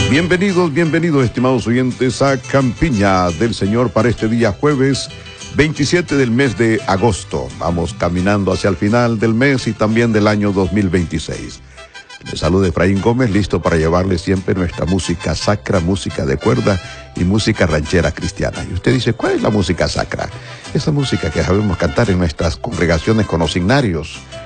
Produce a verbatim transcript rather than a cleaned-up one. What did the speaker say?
Bienvenidos, bienvenidos, estimados oyentes, a Campiña del Señor para este día jueves veintisiete del mes de agosto. Vamos caminando hacia el final del mes y también del año dos mil veintiséis. Les saluda Efraín Gómez, listo para llevarles siempre nuestra música sacra, música de cuerda y música ranchera cristiana. Y usted dice, ¿cuál es la música sacra? Esa música que sabemos cantar en nuestras congregaciones con los signarios,